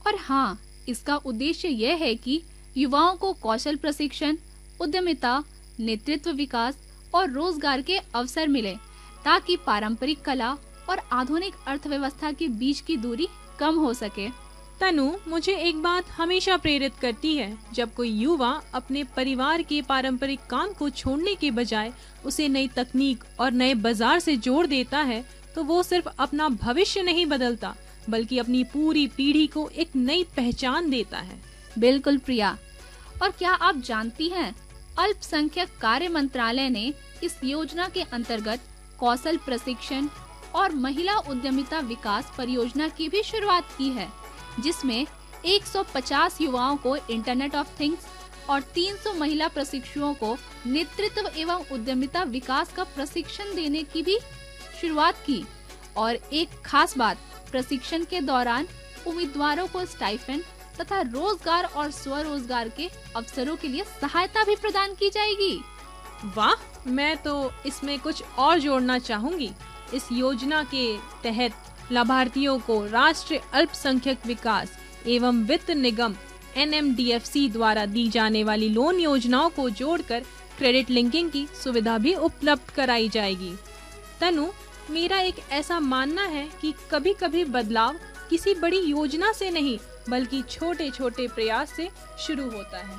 और हाँ, इसका उद्देश्य यह है कि युवाओं को कौशल प्रशिक्षण, उद्यमिता, नेतृत्व विकास और रोजगार के अवसर मिले, ताकि पारंपरिक कला और आधुनिक अर्थव्यवस्था के बीच की दूरी कम हो सके। तनु, मुझे एक बात हमेशा प्रेरित करती है, जब कोई युवा अपने परिवार के पारंपरिक काम को छोड़ने के बजाय उसे नई तकनीक और नए बाजार से जोड़ देता है, तो वो सिर्फ अपना भविष्य नहीं बदलता, बल्कि अपनी पूरी पीढ़ी को एक नई पहचान देता है। बिल्कुल प्रिया। और क्या आप जानती हैं, अल्पसंख्यक कार्य मंत्रालय ने इस योजना के अंतर्गत कौशल प्रशिक्षण और महिला उद्यमिता विकास परियोजना की भी शुरुआत की है, जिसमें 150 युवाओं को इंटरनेट ऑफ थिंग्स और 300 महिला प्रशिक्षुओं को नेतृत्व एवं उद्यमिता विकास का प्रशिक्षण देने की भी शुरुआत की। और एक खास बात, प्रशिक्षण के दौरान उम्मीदवारों को स्टाइपेंड तथा रोजगार और स्वरोजगार के अवसरों के लिए सहायता भी प्रदान की जाएगी। वाह, मैं तो इसमें कुछ और जोड़ना चाहूंगी। इस योजना के तहत लाभार्थियों को राष्ट्रीय अल्पसंख्यक विकास एवं वित्त निगम NMDFC द्वारा दी जाने वाली लोन योजनाओं को जोड़कर क्रेडिट लिंकिंग की सुविधा भी उपलब्ध कराई जाएगी। तनु, मेरा एक ऐसा मानना है कि कभी-कभी बदलाव किसी बड़ी योजना से नहीं, बल्कि छोटे-छोटे प्रयास से शुरू होता है।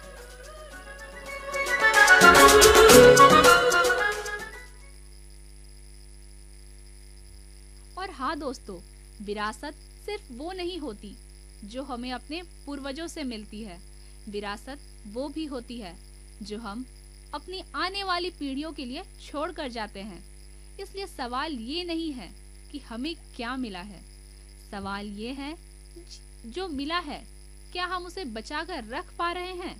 और हाँ दोस्तों, विरासत सिर्फ वो नहीं होती जो हमें अपने पूर्वजों से मिलती है। विरासत वो भी होती है जो हम अपनी आने वाली पीढ़ियों के लिए छोड़ कर जाते हैं। इसलिए सवाल ये नहीं है कि हमें क्या मिला है, सवाल ये है जो मिला है, क्या हम उसे बचा कर रख पा रहे हैं?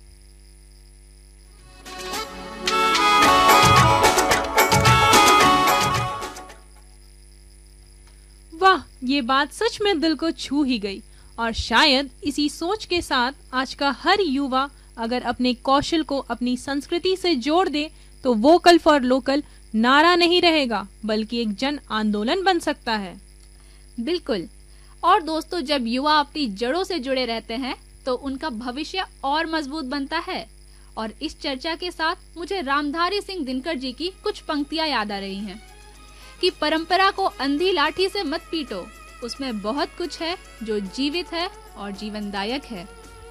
वाह, ये बात सच में दिल को छू ही गई। और शायद इसी सोच के साथ आज का हर युवा अगर अपने कौशल को अपनी संस्कृति से जोड़ दे, तो वोकल फॉर लोकल नारा नहीं रहेगा, बल्कि एक जन आंदोलन बन सकता है। बिल्कुल। और दोस्तों, जब युवा अपनी जड़ों से जुड़े रहते हैं तो उनका भविष्य और मजबूत बनता है। और इस चर्चा के साथ मुझे रामधारी सिंह दिनकर जी की कुछ पंक्तियां याद आ रही हैं कि परंपरा को अंधी लाठी से मत पीटो, उसमें बहुत कुछ है जो जीवित है और जीवनदायक है।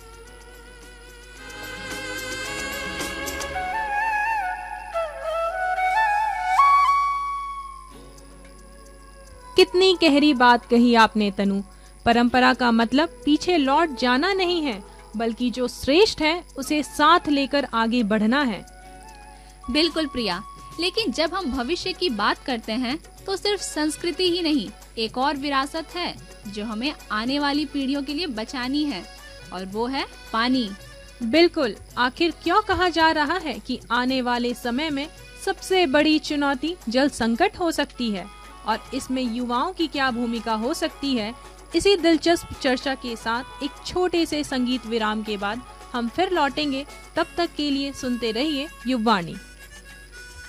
कितनी गहरी बात कही आपने तनु। परंपरा का मतलब पीछे लौट जाना नहीं है, बल्कि जो श्रेष्ठ है उसे साथ लेकर आगे बढ़ना है। बिल्कुल प्रिया। लेकिन जब हम भविष्य की बात करते हैं तो सिर्फ संस्कृति ही नहीं, एक और विरासत है जो हमें आने वाली पीढ़ियों के लिए बचानी है, और वो है पानी। बिल्कुल। आखिर क्यों कहा जा रहा है कि आने वाले समय में सबसे बड़ी चुनौती जल संकट हो सकती है, और इसमें युवाओं की क्या भूमिका हो सकती है? इसी दिलचस्प चर्चा के साथ एक छोटे से संगीत विराम के बाद हम फिर लौटेंगे। तब तक के लिए सुनते रहिए युववाणी।